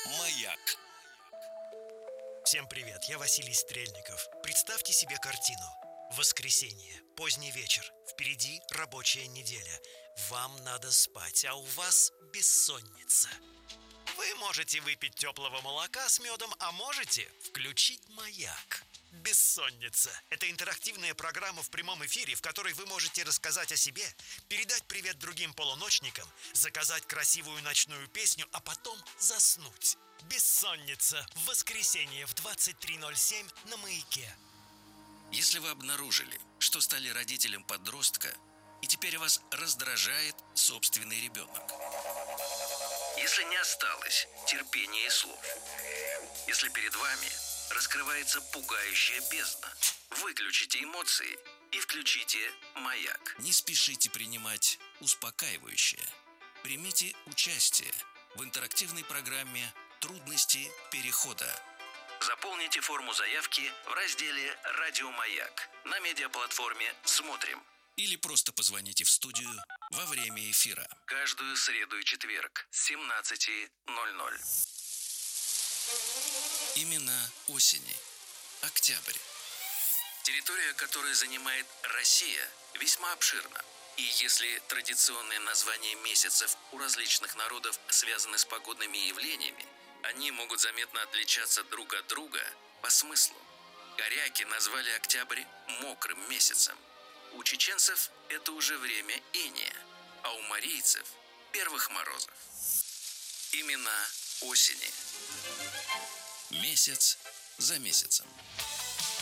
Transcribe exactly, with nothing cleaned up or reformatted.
Маяк. Всем привет, я Василий Стрельников. Представьте себе картину. Воскресенье, поздний вечер, впереди рабочая неделя. Вам надо спать, а у вас бессонница. Вы можете выпить теплого молока с медом, а можете включить «Маяк». «Бессонница» – это интерактивная программа в прямом эфире, в которой вы можете рассказать о себе, передать привет другим полуночникам, заказать красивую ночную песню, а потом заснуть. «Бессонница» в воскресенье в двадцать три ноль семь на «Маяке». Если вы обнаружили, что стали родителем подростка, и теперь вас раздражает собственный ребенок. Если не осталось терпения и слов. Если перед вами раскрывается пугающая бездна, выключите эмоции и включите «Маяк». Не спешите принимать успокаивающее. Примите участие в интерактивной программе «Трудности перехода». Заполните форму заявки в разделе «Радио Маяк» на медиаплатформе «Смотрим». Или просто позвоните в студию во время эфира. Каждую среду и четверг с семнадцати ноль-ноль. Именно осени. Октябрь. Территория, которую занимает Россия, весьма обширна. И если традиционные названия месяцев у различных народов связаны с погодными явлениями, они могут заметно отличаться друг от друга по смыслу. Коряки назвали октябрь мокрым месяцем. У чеченцев это уже время иния, а у марийцев – первых морозов. Имена осени. Месяц за месяцем.